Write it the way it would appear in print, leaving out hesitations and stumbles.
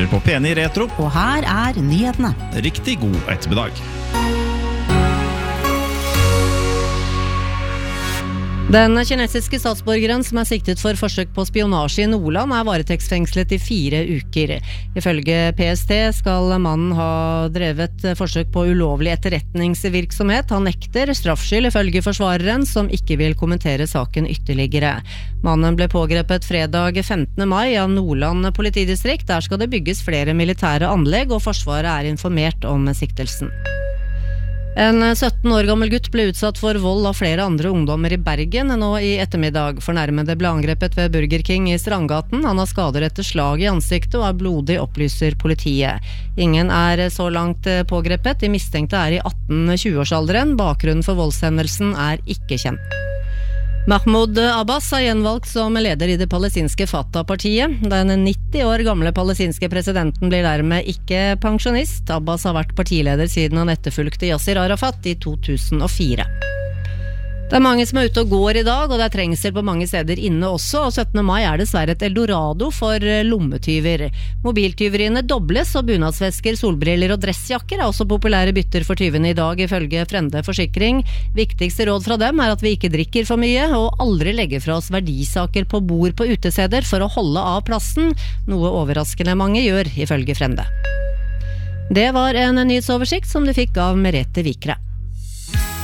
på P9 Retro. Og her nyhetene. Riktig god ettermiddag. Den kinesiske statsborgeren som siktet for forsøk på spionasje i Nordland varetektsfengslet i 4 uker. Ifølge PST skal mannen ha drevet forsøk på ulovlig etterretningsvirksomhet. Han nekter straffskyld ifølge forsvareren, som ikke vil kommentere saken ytterligere. Mannen ble pågrepet fredag 15. mai av Nordland politidistrikt. Der skal det bygges flere militære anlegg, og forsvaret informert om siktelsen. En 17 år gammel gutt ble utsatt for vold av flere andre ungdommer i Bergen nå i ettermiddag. Fornærmede ble angrepet ved Burger King i Strandgaten. Han har skader etter slag i ansiktet og blodig, opplyser politiet. Ingen så langt pågrepet. De mistenkte i 18-20-årsalderen. Bakgrunnen for voldshendelsen ikke kjent. Mahmoud Abbas har gjenvalgt som leder i det palestinske Fatah-partiet. Den 90 år gamle palestinske presidenten blir dermed ikke pensjonist. Abbas har vært partileder siden han etterfulgte Yasser Arafat i 2004. Det mange som ute og går i dag, og det trengsel på mange steder inne også, og 17. mai dessverre et eldorado for lommetyver. Mobiltyveriene dobles, og bunadsvesker, solbriller og dressjakker også populære bytter for tyvene i dag, ifølge Frende Forsikring. Viktigste råd fra dem at vi ikke drikker for mye, og aldri legger fra oss verdisaker på bord på utesteder for å holde av plassen, noe overraskende mange gjør, ifølge Frende. Det var en nyhetsoversikt som du fikk av Merete Vikre.